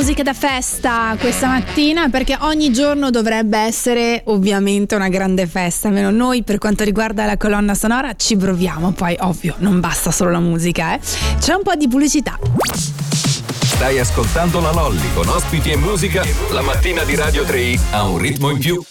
musica da festa questa mattina, perché ogni giorno dovrebbe essere ovviamente una grande festa, almeno noi per quanto riguarda la colonna sonora ci proviamo, poi ovvio non basta solo la musica, c'è un po' di pubblicità. Stai ascoltando La Lolli con ospiti e musica, la mattina di Radio 3 ha un ritmo in più.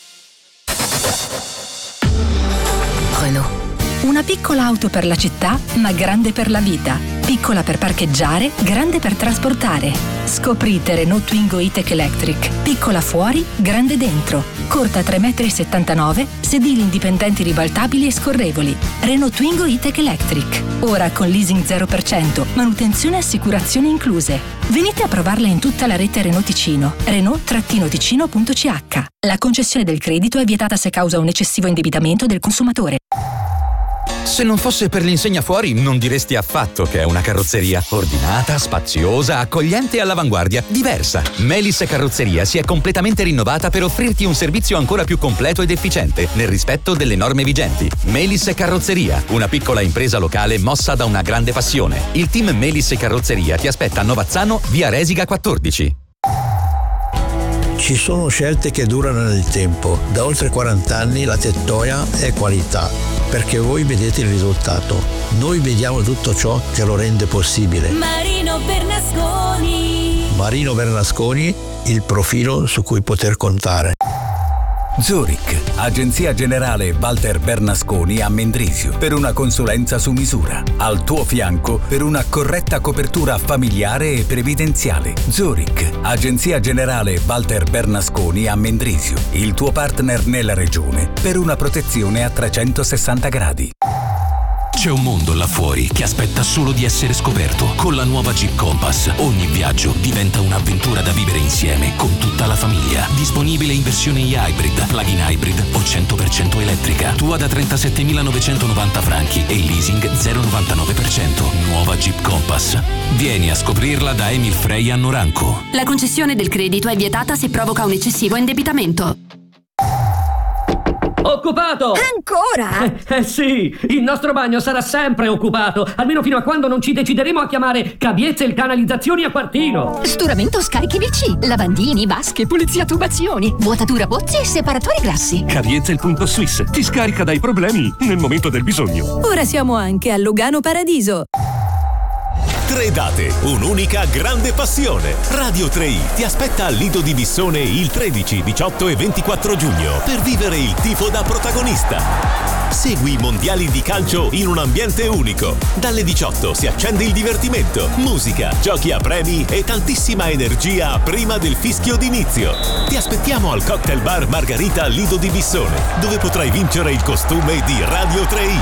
Renault. Una piccola auto per la città, ma grande per la vita. Piccola per parcheggiare, grande per trasportare. Scoprite Renault Twingo E-Tech Electric. Piccola fuori, grande dentro. Corta 3,79 m, sedili indipendenti ribaltabili e scorrevoli. Renault Twingo E-Tech Electric. Ora con leasing 0%, manutenzione e assicurazioni incluse. Venite a provarla in tutta la rete Renault Ticino. Renault-ticino.ch. La concessione del credito è vietata se causa un eccessivo indebitamento del consumatore. Se non fosse per l'insegna fuori, non diresti affatto che è una carrozzeria ordinata, spaziosa, accogliente e all'avanguardia, diversa. Melis Carrozzeria si è completamente rinnovata per offrirti un servizio ancora più completo ed efficiente, nel rispetto delle norme vigenti. Melis Carrozzeria, una piccola impresa locale mossa da una grande passione. Il team Melis Carrozzeria ti aspetta a Novazzano, via Resiga 14. Ci sono scelte che durano nel tempo. Da oltre 40 anni la Tettoia è qualità, perché voi vedete il risultato. Noi vediamo tutto ciò che lo rende possibile. Marino Bernasconi. Marino Bernasconi, il profilo su cui poter contare. Zurich, agenzia generale Walter Bernasconi a Mendrisio, per una consulenza su misura. Al tuo fianco per una corretta copertura familiare e previdenziale. Zurich, agenzia generale Walter Bernasconi a Mendrisio, il tuo partner nella regione per una protezione a 360 gradi. C'è un mondo là fuori che aspetta solo di essere scoperto. Con la nuova Jeep Compass ogni viaggio diventa un'avventura da vivere insieme con tutta la famiglia. Disponibile in versione hybrid, plug-in hybrid o 100% elettrica. Tua da 37.990 franchi e leasing 0,99%. Nuova Jeep Compass. Vieni a scoprirla da Emil Frey a Noranco. La concessione del credito è vietata se provoca un eccessivo indebitamento. Occupato! Ancora? Sì, il nostro bagno sarà sempre occupato, almeno fino a quando non ci decideremo a chiamare Caviezza e Canalizzazioni a Quartino. Sturamento scarichi VC, lavandini, vasche, pulizia tubazioni, vuotatura pozzi e separatori grassi. Caviezza il punto Swiss ti scarica dai problemi nel momento del bisogno. Ora siamo anche a Lugano Paradiso. 3 date, un'unica grande passione. Radio 3i ti aspetta al Lido di Bissone il 13, 18 e 24 giugno per vivere il tifo da protagonista. Segui i mondiali di calcio in un ambiente unico. Dalle 18 si accende il divertimento, musica, giochi a premi e tantissima energia prima del fischio d'inizio. Ti aspettiamo al Cocktail Bar Margarita Lido di Bissone, dove potrai vincere il costume di Radio 3i.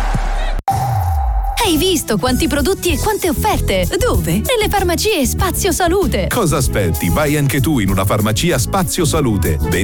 Hai visto quanti prodotti e quante offerte? Dove? Nelle farmacie Spazio Salute. Cosa aspetti? Vai anche tu in una farmacia Spazio Salute.